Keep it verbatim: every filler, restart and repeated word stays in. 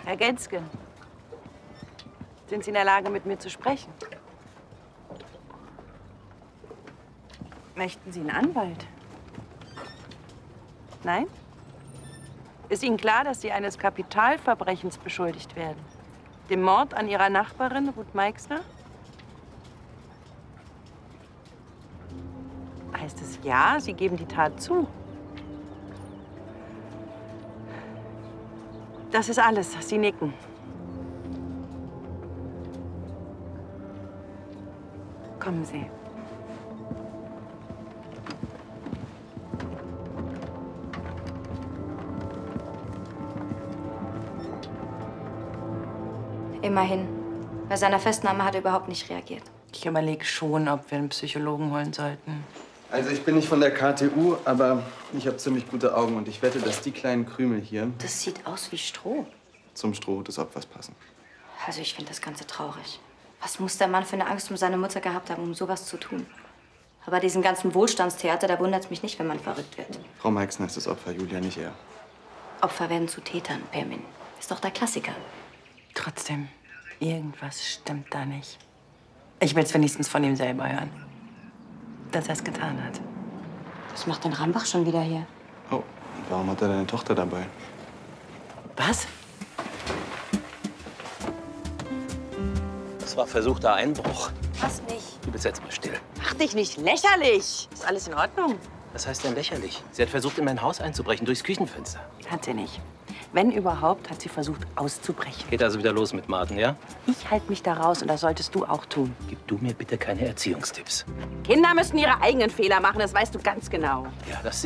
Herr Gensken, sind Sie in der Lage, mit mir zu sprechen? Möchten Sie einen Anwalt? Nein? Ist Ihnen klar, dass Sie eines Kapitalverbrechens beschuldigt werden? Dem Mord an Ihrer Nachbarin, Ruth Meixner? Heißt es ja, Sie geben die Tat zu? Das ist alles. Sie nicken. Kommen Sie. Immerhin. Bei seiner Festnahme hat er überhaupt nicht reagiert. Ich überlege schon, ob wir einen Psychologen holen sollten. Also ich bin nicht von der K T U, aber ich habe ziemlich gute Augen und ich wette, dass die kleinen Krümel hier Das sieht aus wie Stroh. zum Stroh des Opfers passen. Also ich finde das Ganze traurig. Was muss der Mann für eine Angst um seine Mutter gehabt haben, um sowas zu tun? Aber diesem ganzen Wohlstandstheater, da wundert es mich nicht, wenn man verrückt wird. Frau Meixner ist das Opfer, Julia nicht er. Opfer werden zu Tätern, Permin. Ist doch der Klassiker. Trotzdem, irgendwas stimmt da nicht. Ich will es wenigstens von ihm selber hören, dass er es getan hat. Was macht denn Rambach schon wieder hier? Oh, warum hat er deine Tochter dabei? Was? Das war versuchter Einbruch. Was nicht? Du bist jetzt mal still. Mach dich nicht lächerlich. Ist alles in Ordnung? Was heißt denn lächerlich? Sie hat versucht, in mein Haus einzubrechen, durchs Küchenfenster. Hat sie nicht. Wenn überhaupt, hat sie versucht, auszubrechen. Geht also wieder los mit Martin, ja? Ich halte mich da raus und das solltest du auch tun. Gib du mir bitte keine Erziehungstipps. Kinder müssen ihre eigenen Fehler machen, das weißt du ganz genau. Ja, das